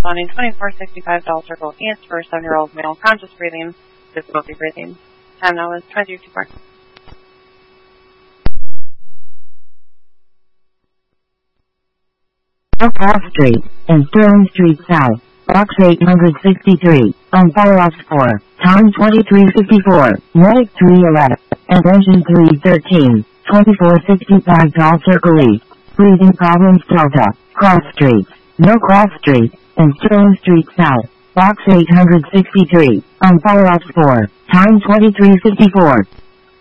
responding 2465 Doll Circle East for a 7-year-old male, conscious breathing, difficulty breathing. Time now is 22:04. Cross Street and Sterling Street South, Box 863, on follow-ups 4, time 2354, medic 311, attention 313, 2465 Doll Circle East, breathing problems Delta, Cross Street, no Cross Street, and Sterling Street South, Box 863, on follow-ups 4, time 2354.